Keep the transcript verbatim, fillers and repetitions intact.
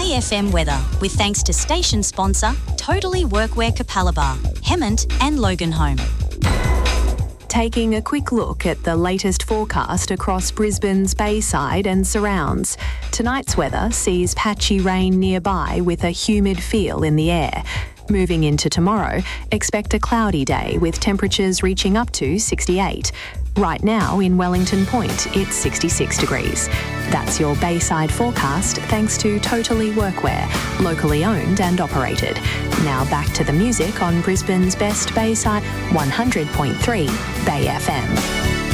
Bay F M weather, with thanks to station sponsor Totally Workwear Capalaba, Hemmant and Loganholme. Taking a quick look at the latest forecast across Brisbane's Bayside and surrounds. Tonight's weather sees patchy rain nearby with a humid feel in the air. Moving into tomorrow, expect a cloudy day with temperatures reaching up to sixty-eight. Right now in Wellington Point, it's sixty-six degrees. That's your Bayside forecast thanks to Totally Workwear, locally owned and operated. Now back to the music on Brisbane's best Bayside one hundred point three Bay F M.